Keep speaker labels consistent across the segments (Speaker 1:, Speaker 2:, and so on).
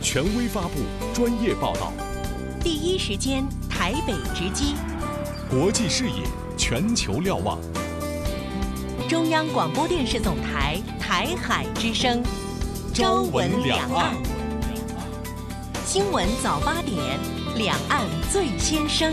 Speaker 1: 权威发布，专业报道，
Speaker 2: 第一时间台北直击，
Speaker 1: 国际视野，全球瞭望。
Speaker 2: 中央广播电视总台台海之声，朝闻两岸，新闻早8点，两岸最先声。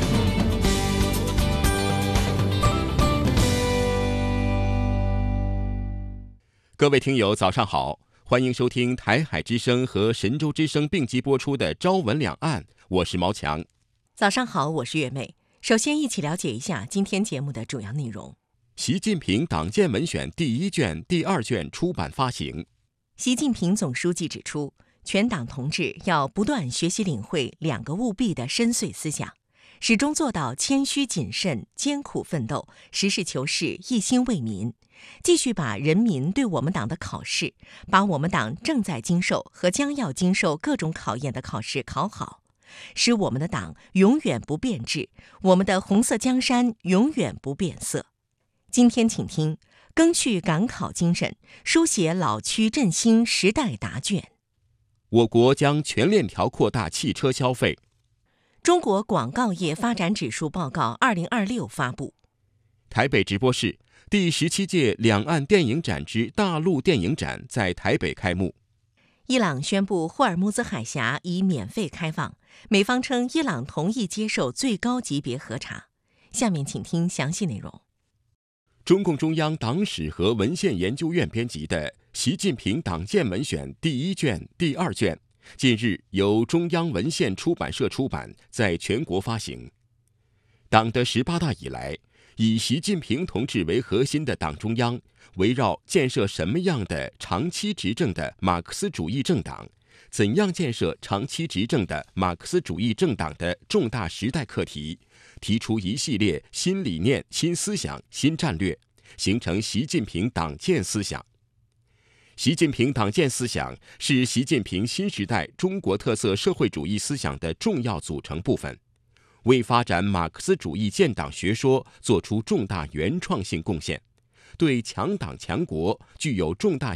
Speaker 3: 各位听友早上好，欢迎收听台海之声和神州之声并机播出的朝闻两岸，我是毛强。
Speaker 2: 早上好，我是月妹。首先一起了解一下今天节目的主要内容。
Speaker 3: 习近平党建文选第1卷、第2卷出版发行。
Speaker 2: 习近平总书记指出，全党同志要不断学习领会2个务必的深邃思想，始终做到谦虚谨慎、艰苦奋斗、实事求是、一心为民，继续把人民对我们党的考试，把我们党正在经受和将要经受各种考验的考试考好，使我们的党永远不变质，我们的红色江山永远不变色。今天请听赓续赶考精神，书写老区振兴时代答卷。
Speaker 3: 我国将全链条扩大汽车消费。
Speaker 2: 中国广告业发展指数报告2026发布。
Speaker 3: 台北直播室第17届两岸电影展之大陆电影展在台北开幕。
Speaker 2: 伊朗宣布霍尔木兹海峡已免费开放，美方称伊朗同意接受最高级别核查。下面请听详细内容。
Speaker 3: 中共中央党史和文献研究院编辑的《习近平党建文选第1卷、第2卷》近日由中央文献出版社出版，在全国发行。党的18大以来，以习近平同志为核心的党中央，围绕建设什么样的长期执政的马克思主义政党，怎样建设长期执政的马克思主义政党的重大时代课题，提出一系列新理念、新思想、新战略，形成习近平党建思想。习近平党建思想是习近平新时代中国特色社会主义思想的重要组成部分，为发展马克思主义建党学说作出重大原创性贡献，对强党强国具有重大